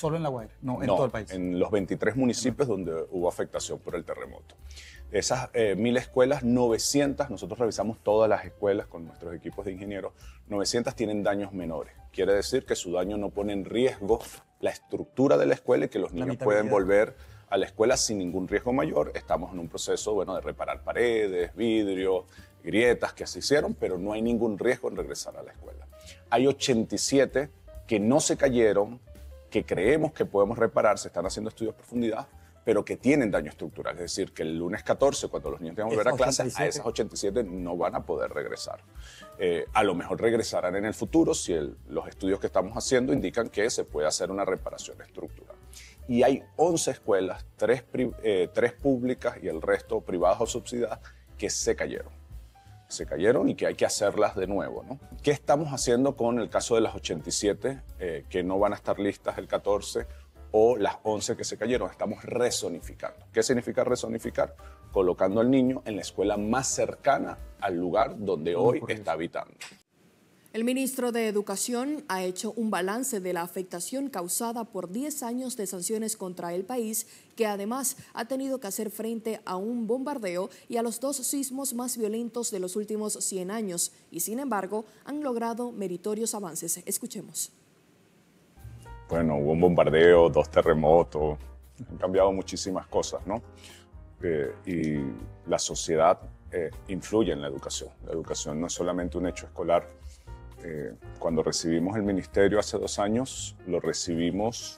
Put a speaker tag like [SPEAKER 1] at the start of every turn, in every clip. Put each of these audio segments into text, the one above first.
[SPEAKER 1] Solo en La Guaira, no en
[SPEAKER 2] No,
[SPEAKER 1] todo el país.
[SPEAKER 2] en los 23 municipios donde hubo afectación por el terremoto. De esas 1.000 escuelas, 900, nosotros revisamos todas las escuelas con nuestros equipos de ingenieros, 900 tienen daños menores. Quiere decir que su daño no pone en riesgo la estructura de la escuela y que los niños pueden volver a la escuela sin ningún riesgo mayor. Estamos en un proceso, bueno, de reparar paredes, vidrios, grietas que se hicieron, pero no hay ningún riesgo en regresar a la escuela. Hay 87 que no se cayeron, que creemos que podemos reparar, se están haciendo estudios de profundidad, pero que tienen daño estructural. Es decir, que el lunes 14, cuando los niños tengan que volver a clase, a esas 87 no van a poder regresar. A lo mejor regresarán en el futuro si los estudios que estamos haciendo indican que se puede hacer una reparación estructural. Y hay 11 escuelas, 3 públicas y el resto privadas o subsidiadas, que se cayeron y que hay que hacerlas de nuevo, ¿no? ¿Qué estamos haciendo con el caso de las 87 que no van a estar listas el 14 o las 11 que se cayeron? Estamos rezonificando. ¿Qué significa rezonificar? Colocando al niño en la escuela más cercana al lugar donde hoy está habitando.
[SPEAKER 3] El ministro de Educación ha hecho un balance de la afectación causada por 10 años de sanciones contra el país, que además ha tenido que hacer frente a un bombardeo y a los 2 sismos más violentos de los últimos 100 años, y sin embargo han logrado meritorios avances. Escuchemos.
[SPEAKER 2] Bueno, hubo un bombardeo, 2 terremotos, han cambiado muchísimas cosas, ¿no? Y la sociedad influye en la educación. La educación no es solamente un hecho escolar. Cuando recibimos el ministerio hace 2 años, lo recibimos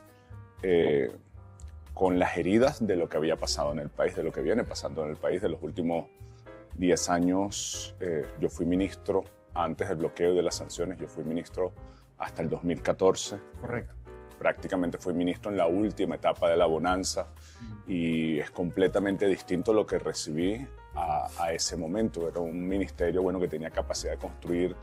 [SPEAKER 2] con las heridas de lo que había pasado en el país, de lo que viene pasando en el país de los últimos 10 años. Yo fui ministro antes del bloqueo y de las sanciones, yo fui ministro hasta el 2014.
[SPEAKER 1] Correcto.
[SPEAKER 2] Prácticamente fui ministro en la última etapa de la bonanza y es completamente distinto lo que recibí a ese momento. Era un ministerio, bueno, que tenía capacidad de construir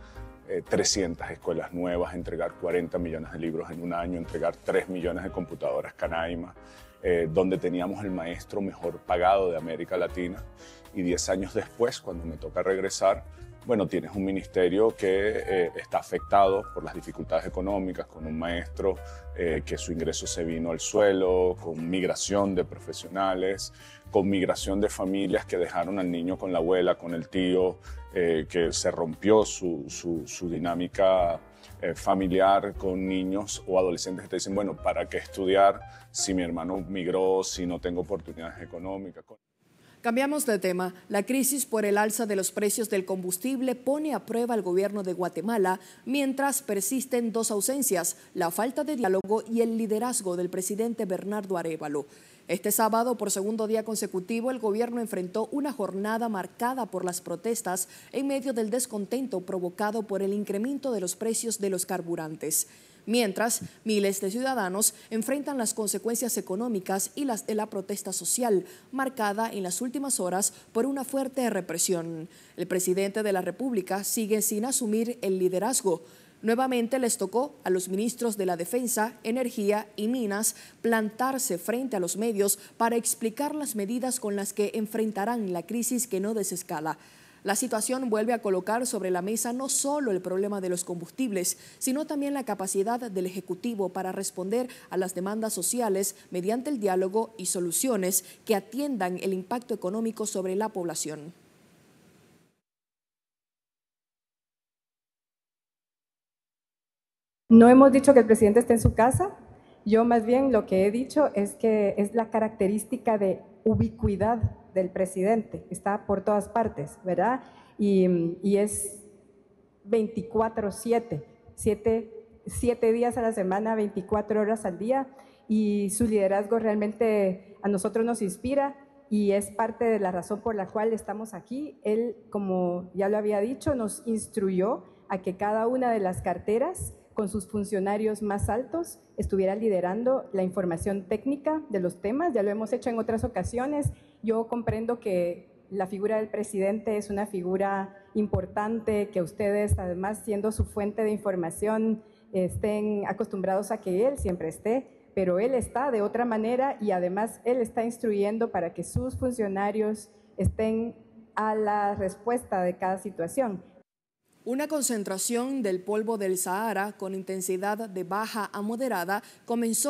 [SPEAKER 2] 300 escuelas nuevas, entregar 40 millones de libros en un año, entregar 3 millones de computadoras Canaima, donde teníamos el maestro mejor pagado de América Latina. Y 10 años después, cuando me toca regresar, bueno, tienes un ministerio que está afectado por las dificultades económicas, con un maestro que su ingreso se vino al suelo, con migración de profesionales, con migración de familias que dejaron al niño con la abuela, con el tío, que se rompió su dinámica familiar, con niños o adolescentes que te dicen, bueno, ¿para qué estudiar si mi hermano migró, si no tengo oportunidades económicas?
[SPEAKER 3] Cambiamos de tema. La crisis por el alza de los precios del combustible pone a prueba al gobierno de Guatemala, mientras persisten 2 ausencias: la falta de diálogo y el liderazgo del presidente Bernardo Arévalo. Este sábado, por segundo día consecutivo, el gobierno enfrentó una jornada marcada por las protestas en medio del descontento provocado por el incremento de los precios de los carburantes. Mientras, miles de ciudadanos enfrentan las consecuencias económicas y las de la protesta social, marcada en las últimas horas por una fuerte represión. El presidente de la República sigue sin asumir el liderazgo. Nuevamente les tocó a los ministros de la Defensa, Energía y Minas plantarse frente a los medios para explicar las medidas con las que enfrentarán la crisis que no desescala. La situación vuelve a colocar sobre la mesa no solo el problema de los combustibles, sino también la capacidad del Ejecutivo para responder a las demandas sociales mediante el diálogo y soluciones que atiendan el impacto económico sobre la población.
[SPEAKER 4] No hemos dicho que el presidente esté en su casa. Yo más bien lo que he dicho es que es la característica de ubicuidad del presidente, está por todas partes, ¿verdad? Y es 24/7, 7 días a la semana, 24 horas al día, y su liderazgo realmente a nosotros nos inspira y es parte de la razón por la cual estamos aquí. Él, como ya lo había dicho, nos instruyó a que cada una de las carteras con sus funcionarios más altos estuviera liderando la información técnica de los temas. Ya lo hemos hecho en otras ocasiones. Yo comprendo que la figura del presidente es una figura importante, que ustedes, además, siendo su fuente de información, estén acostumbrados a que él siempre esté, pero él está de otra manera y además él está instruyendo para que sus funcionarios estén a la respuesta de cada situación.
[SPEAKER 3] Una concentración del polvo del Sahara con intensidad de baja a moderada comenzó